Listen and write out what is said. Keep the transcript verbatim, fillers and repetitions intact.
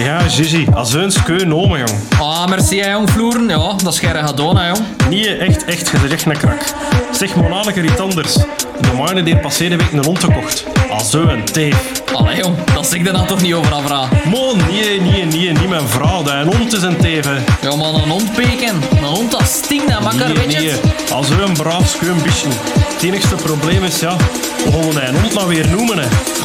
Ja, Gigi, als een skeun oma, jong. Ah, merci, hè, jong Floeren. Ja, dat is gij gedaan, hè, jong. Nee, echt, echt, je zegt echt een krak. Zeg, monadeke iets anders. De mannen die passeerde week een hond gekocht. Als een teef. Allee, jong, dat zeg je dan toch niet over afvraag. Mo, nee, nee, nee, niet mijn vrouw. Dat een hond is een teven. Ja, maar een hond peken. Een hond dat stinkt en makker, Nee, weet je nee, het? als een braaf skeun biesje. Het enigste probleem is, ja, we gaan een hond nou weer noemen, hè.